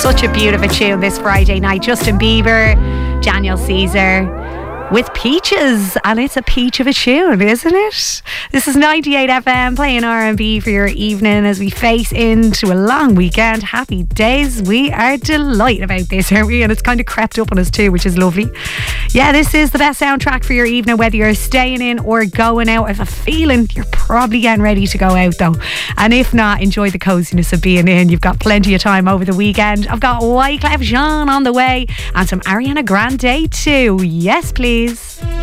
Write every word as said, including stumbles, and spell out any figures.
Such a beautiful tune this Friday night. Justin Bieber, Daniel Caesar with Peaches, and it's a peach of a tune, isn't it? This is ninety-eight F M playing R and B for your evening as we face into a long weekend. Happy days. We are delighted about this, aren't we? And it's kind of crept up on us too, which is lovely. Yeah, this is the best soundtrack for your evening, whether you're staying in or going out. I have a feeling you're probably getting ready to go out though, and if not, enjoy the coziness of being in. You've got plenty of time over the weekend. I've got Wyclef Jean on the way and some Ariana Grande too. Yes, please.